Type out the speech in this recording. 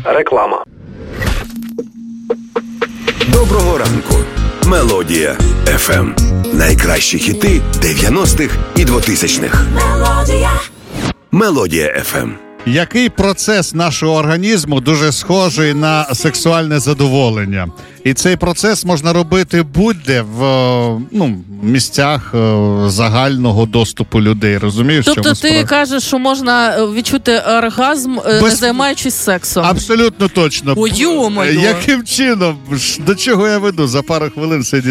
Реклама. Доброго ранку. Мелодія FM. Найкращі хіти 90-х і 2000-х. Мелодія FM. Який процес нашого організму дуже схожий на сексуальне задоволення? І цей процес можна робити будь-де в місцях загального доступу людей. Розумієш, тобто чому ти справа? кажеш, що можна відчути оргазм, не займаючись сексом? Абсолютно точно. Ой, йо-моє. Яким чином? До чого я веду? За пару хвилин сидіти